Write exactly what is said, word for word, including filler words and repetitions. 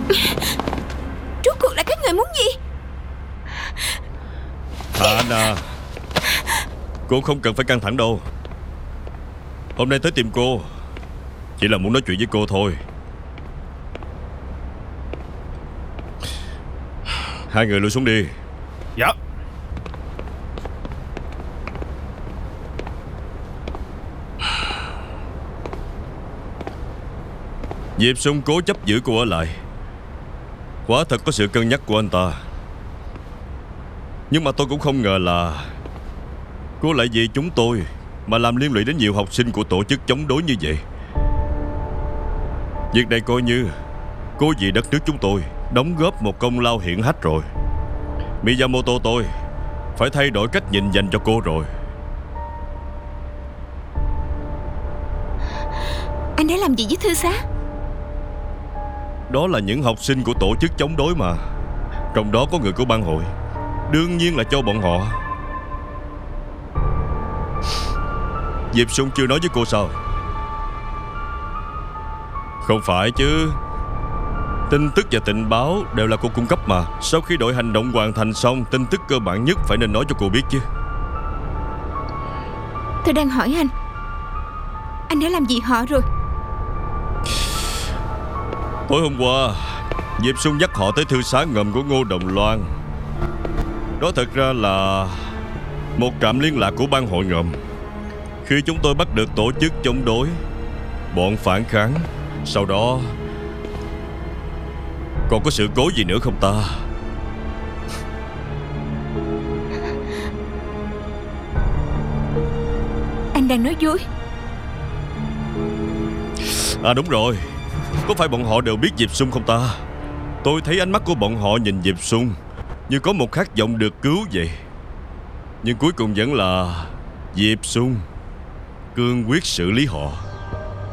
Rốt cuộc là các người muốn gì? Anna, cô không cần phải căng thẳng đâu. Hôm nay tới tìm cô chỉ là muốn nói chuyện với cô thôi. Hai người lui xuống đi. Dạ. Diệp Sung cố chấp giữ cô ở lại. Quả thật có sự cân nhắc của anh ta. Nhưng mà tôi cũng không ngờ là cô lại vì chúng tôi mà làm liên lụy đến nhiều học sinh của tổ chức chống đối như vậy. Việc này coi như cô vì đất nước chúng tôi đóng góp một công lao hiển hách rồi. Miyamoto tôi phải thay đổi cách nhìn dành cho cô rồi. Anh đã làm gì với Thư Xá? Đó là những học sinh của tổ chức chống đối mà. Trong đó có người của bang hội. Đương nhiên là cho bọn họ. Diệp Sung chưa nói với cô sao? Không phải chứ. Tin tức và tình báo đều là cô cung cấp mà. Sau khi đội hành động hoàn thành xong, tin tức cơ bản nhất phải nên nói cho cô biết chứ. Tôi đang hỏi anh, anh đã làm gì họ rồi? Tối hôm qua Diệp Sung dắt họ tới thư xá ngầm của Ngô Đồng Loan. Đó thật ra là một trạm liên lạc của bang hội ngầm. Khi chúng tôi bắt được tổ chức chống đối, bọn phản kháng, sau đó còn có sự cố gì nữa không ta? Anh đang nói dối. À đúng rồi. Có phải bọn họ đều biết Diệp Sung không ta? Tôi thấy ánh mắt của bọn họ nhìn Diệp Sung như có một khát vọng được cứu vậy. Nhưng cuối cùng vẫn là Diệp Sung cương quyết xử lý họ.